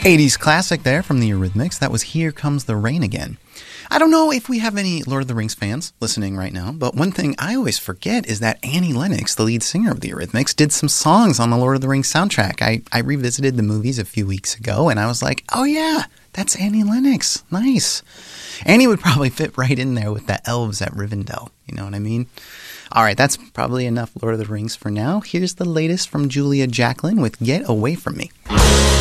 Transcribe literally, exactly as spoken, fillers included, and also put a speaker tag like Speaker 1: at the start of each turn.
Speaker 1: eighties classic there from the Eurythmics. That was Here Comes the Rain Again. I don't know if we have any Lord of the Rings fans listening right now, but one thing I always forget is that Annie Lennox, the lead singer of the Eurythmics, did some songs on the Lord of the Rings soundtrack. I, I revisited the movies a few weeks ago, and I was like, oh yeah, that's Annie Lennox. Nice. Annie would probably fit right in there with the elves at Rivendell. You know what I mean? All right, that's probably enough Lord of the Rings for now. Here's the latest from Julia Jacklin with Get Away From Me.